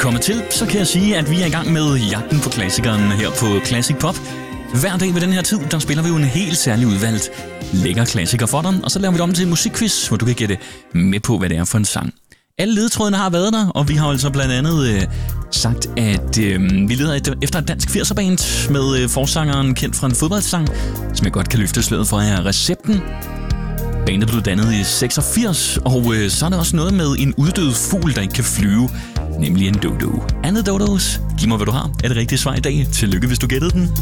kommet til, så kan jeg sige, at vi er i gang med jagten på klassikeren her på Classic Pop. Hver dag ved den her tid, der spiller vi jo en helt særlig udvalgt lækker klassiker for dig, og så laver vi det om til en musikquiz, hvor du kan gætte med på, hvad det er for en sang. Alle ledetrådene har været der, og vi har altså blandt andet sagt, at vi leder efter et dansk 80'er-band med forsangeren kendt fra en fodboldsang, som jeg godt kan løfte sløret for jer. Recepten. Bandet blev dannet i 86, og så er der også noget med en uddød fugl, der ikke kan flyve, nemlig en dodo. Andet dodos. Giv mig, hvad du har. Er det rigtige svar i dag? Tillykke, hvis du gættede den.